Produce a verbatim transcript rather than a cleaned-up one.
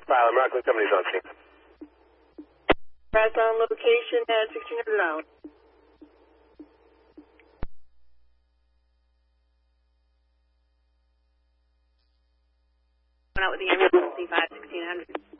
Asylum, Rockland Company's on scene. Press on location at sixteen hundred dollars. Went out with the ambulance, C five, sixteen hundred.